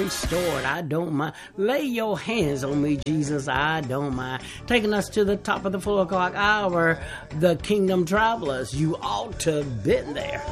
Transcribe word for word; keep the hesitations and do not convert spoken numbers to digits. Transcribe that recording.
restored. I don't mind. Lay your hands on me, Jesus. I don't mind. Taking us to the top of the four o'clock hour, the Kingdom Travelers. You ought to have been there.